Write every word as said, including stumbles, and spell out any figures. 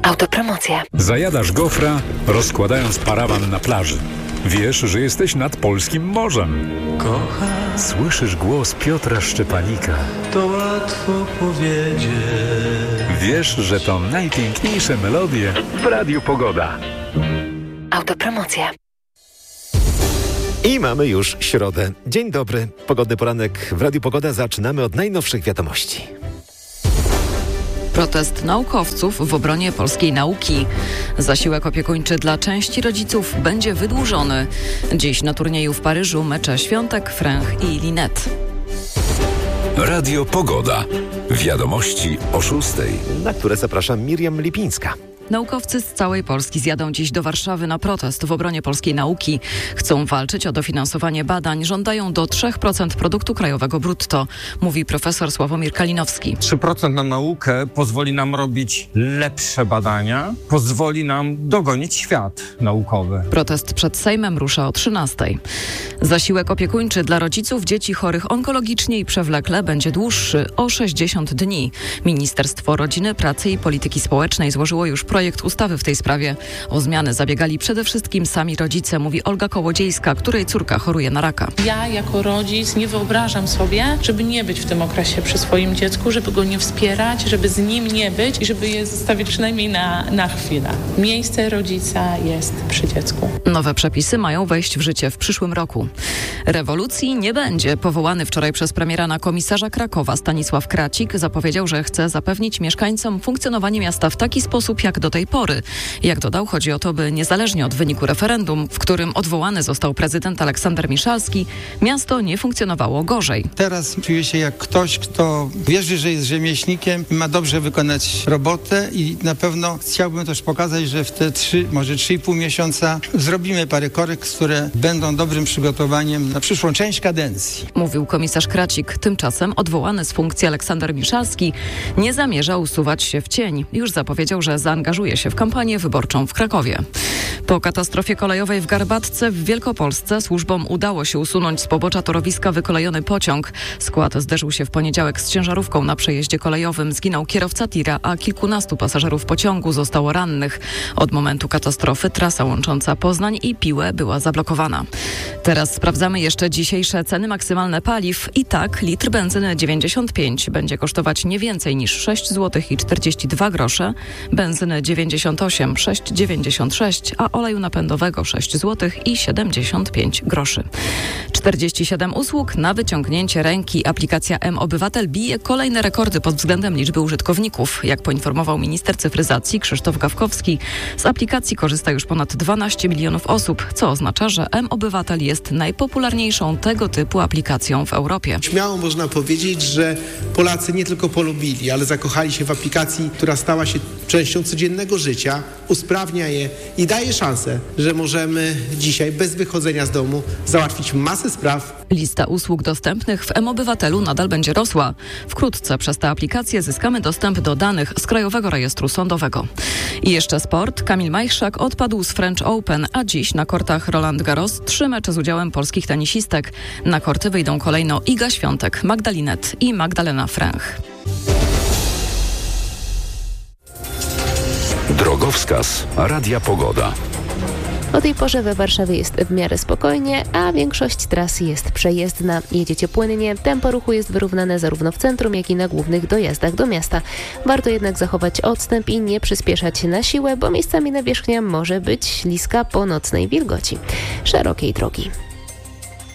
Autopromocja. Zajadasz gofra, rozkładając parawan na plaży. Wiesz, że jesteś nad polskim morzem. Kocham. Słyszysz głos Piotra Szczepanika. To łatwo powiedzieć. Wiesz, że to najpiękniejsze melodie w Radiu Pogoda. Autopromocja. I mamy już środę. Dzień dobry. Pogodny poranek w Radiu Pogoda. Zaczynamy od najnowszych wiadomości. Protest naukowców w obronie polskiej nauki. Zasiłek opiekuńczy dla części rodziców będzie wydłużony. Dziś na turnieju w Paryżu mecze Świątek, Fręch i Linet. Radio Pogoda. Wiadomości o szóstej. Na które zaprasza Miriam Lipińska. Naukowcy z całej Polski zjadą dziś do Warszawy na protest w obronie polskiej nauki. Chcą walczyć o dofinansowanie badań. Żądają do trzy procent produktu krajowego brutto, mówi profesor Sławomir Kalinowski. trzy procent na naukę pozwoli nam robić lepsze badania, pozwoli nam dogonić świat naukowy. Protest przed Sejmem rusza o trzynastej. Zasiłek opiekuńczy dla rodziców dzieci chorych onkologicznie i przewlekle będzie dłuższy o sześćdziesiąt dni. Ministerstwo Rodziny, Pracy i Polityki Społecznej złożyło już projekt ustawy w tej sprawie. O zmiany zabiegali przede wszystkim sami rodzice, mówi Olga Kołodziejska, której córka choruje na raka. Ja jako rodzic nie wyobrażam sobie, żeby nie być w tym okresie przy swoim dziecku, żeby go nie wspierać, żeby z nim nie być i żeby je zostawić przynajmniej na, na chwilę. Miejsce rodzica jest przy dziecku. Nowe przepisy mają wejść w życie w przyszłym roku. Rewolucji nie będzie. Powołany wczoraj przez premiera na komisarza Krakowa Stanisław Kracik zapowiedział, że chce zapewnić mieszkańcom funkcjonowanie miasta w taki sposób jak do tej pory. Jak dodał, chodzi o to, by niezależnie od wyniku referendum, w którym odwołany został prezydent Aleksander Miszalski, miasto nie funkcjonowało gorzej. Teraz czuję się jak ktoś, kto wierzy, że jest rzemieślnikiem i ma dobrze wykonać robotę i na pewno chciałbym też pokazać, że w te trzy, może trzy i pół miesiąca zrobimy parę korekt, które będą dobrym przygotowaniem na przyszłą część kadencji. Mówił komisarz Kracik. Tymczasem odwołany z funkcji Aleksander Miszalski nie zamierza usuwać się w cień. Już zapowiedział, że zaangażuje się w kampanię wyborczą w Krakowie. Po katastrofie kolejowej w Garbatce w Wielkopolsce służbom udało się usunąć z pobocza torowiska wykolejony pociąg. Skład zderzył się w poniedziałek z ciężarówką na przejeździe kolejowym. Zginął kierowca tira, a kilkunastu pasażerów pociągu zostało rannych. Od momentu katastrofy trasa łącząca Poznań i Piłę była zablokowana. Teraz sprawdzamy jeszcze dzisiejsze ceny maksymalne paliw. I tak litr benzyny dziewięćdziesiąt pięć będzie kosztować nie więcej niż sześć złotych i czterdzieści dwa grosze, benzyny dziewięćdziesiąt osiem, sześć dziewięćdziesiąt sześć, a oleju napędowego sześć złotych i siedemdziesiąt pięć groszy. czterdzieści siedem usług na wyciągnięcie ręki. Aplikacja M-Obywatel bije kolejne rekordy pod względem liczby użytkowników. Jak poinformował minister cyfryzacji Krzysztof Gawkowski, z aplikacji korzysta już ponad dwanaście milionów osób, co oznacza, że M-Obywatel jest najpopularniejszą tego typu aplikacją w Europie. Śmiało można powiedzieć, że Polacy nie tylko polubili, ale zakochali się w aplikacji, która stała się częścią codziennego życia, usprawnia je i daje szansę, że możemy dzisiaj bez wychodzenia z domu załatwić masę spraw. Lista usług dostępnych w M-Obywatelu nadal będzie rosła. Wkrótce przez tę aplikację zyskamy dostęp do danych z Krajowego Rejestru Sądowego. I jeszcze sport. Kamil Majchrzak odpadł z French Open, a dziś na kortach Roland Garros trzy mecze z udziałem polskich tenisistek. Na korty wyjdą kolejno Iga Świątek, Magda Linet i Magdalena Fręch. Drogowskaz Radia Pogoda. O tej porze we Warszawie jest w miarę spokojnie, a większość tras jest przejezdna. Jedziecie płynnie, tempo ruchu jest wyrównane zarówno w centrum, jak i na głównych dojazdach do miasta. Warto jednak zachować odstęp i nie przyspieszać na siłę, bo miejscami nawierzchnia może być śliska po nocnej wilgoci. Szerokiej drogi.